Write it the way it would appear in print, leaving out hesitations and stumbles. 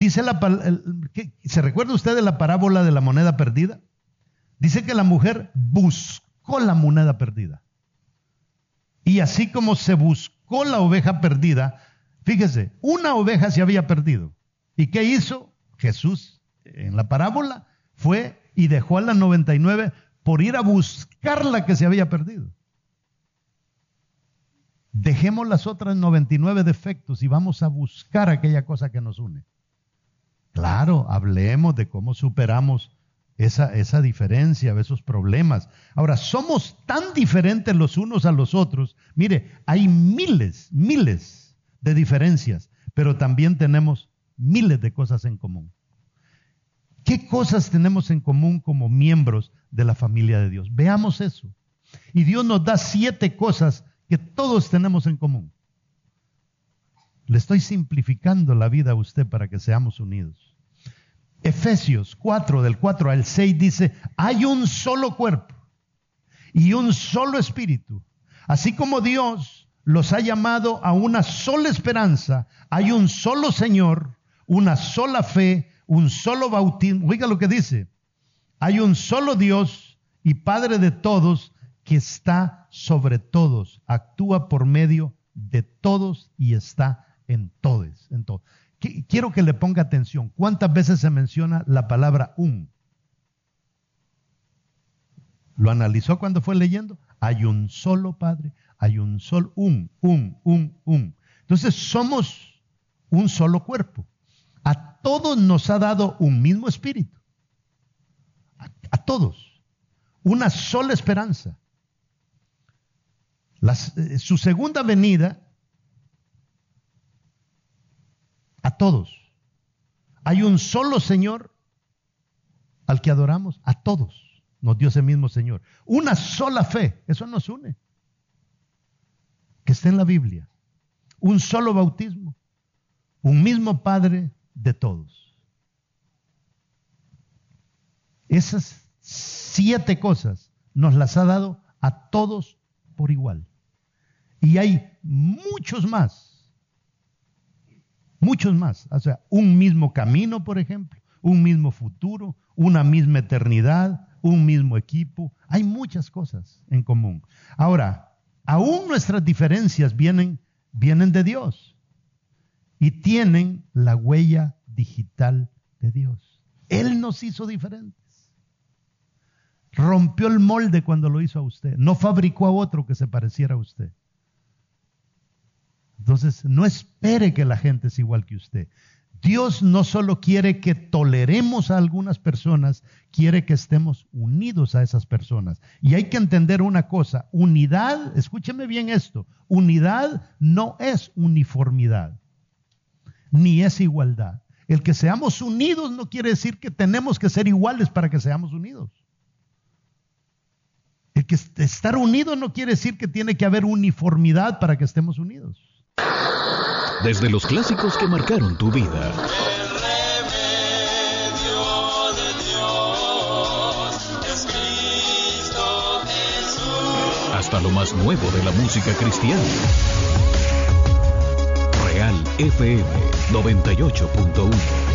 Dice ¿se recuerda usted de la parábola de la moneda perdida? Dice que la mujer buscó la moneda perdida. Y así como se buscó la oveja perdida, fíjese, una oveja se había perdido. ¿Y qué hizo? Jesús, en la parábola, fue y dejó a las 99 por ir a buscar la que se había perdido. Dejemos las otras 99 defectos y vamos a buscar aquella cosa que nos une. Claro, hablemos de cómo superamos esa diferencia, esos problemas. Ahora, somos tan diferentes los unos a los otros. Mire, hay miles de diferencias, pero también tenemos miles de cosas en común. ¿Qué cosas tenemos en común como miembros de la familia de Dios? Veamos eso. Y Dios nos da 7 cosas que todos tenemos en común. Le estoy simplificando la vida a usted para que seamos unidos. Efesios 4, del 4 al 6 dice, hay un solo cuerpo y un solo espíritu. Así como Dios los ha llamado a una sola esperanza, hay un solo Señor, una sola fe, un solo bautismo. Oiga lo que dice, hay un solo Dios y Padre de todos, que está sobre todos, actúa por medio de todos y está en todos. Quiero que le ponga atención. ¿Cuántas veces se menciona la palabra un? ¿Lo analizó cuando fue leyendo? Hay un solo Padre, hay un solo, un. Entonces somos un solo cuerpo. A todos nos ha dado un mismo espíritu. A todos. Una sola esperanza. Su segunda venida, a todos. Hay un solo Señor al que adoramos, a todos. Nos dio ese mismo Señor. Una sola fe, eso nos une. Que está en la Biblia. Un solo bautismo. Un mismo Padre de todos. Esas 7 cosas nos las ha dado a todos por igual. Y hay muchos más. Muchos más. O sea, un mismo camino, por ejemplo, un mismo futuro, una misma eternidad, un mismo equipo. Hay muchas cosas en común. Ahora, aún nuestras diferencias vienen de Dios y tienen la huella digital de Dios. Él nos hizo diferentes. Rompió el molde cuando lo hizo a usted. No fabricó a otro que se pareciera a usted. Entonces, no espere que la gente es igual que usted. Dios no solo quiere que toleremos a algunas personas, quiere que estemos unidos a esas personas. Y hay que entender una cosa, unidad, escúcheme bien esto, unidad no es uniformidad, ni es igualdad. El que seamos unidos no quiere decir que tenemos que ser iguales para que seamos unidos. El que estar unidos no quiere decir que tiene que haber uniformidad para que estemos unidos. Desde los clásicos que marcaron tu vida. El remedio de Dios es Cristo Jesús. Hasta lo más nuevo de la música cristiana. Real FM 98.1.